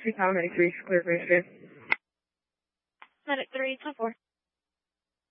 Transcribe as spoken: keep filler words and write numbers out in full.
three, Tower ninety-three, clear for Medic Medic three, ten four.